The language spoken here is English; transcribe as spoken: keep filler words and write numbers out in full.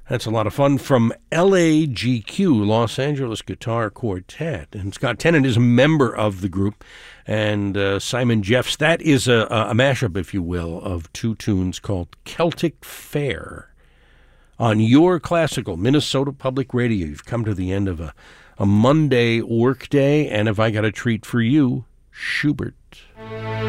That's a lot of fun from L A G Q, Los Angeles Guitar Quartet. And Scott Tennant is a member of the group. And uh, Simon Jeffs, that is a, a mashup, if you will, of two tunes called Celtic Fair. On your classical Minnesota Public Radio, you've come to the end of a, a Monday workday. And if I got a treat for you, Schubert.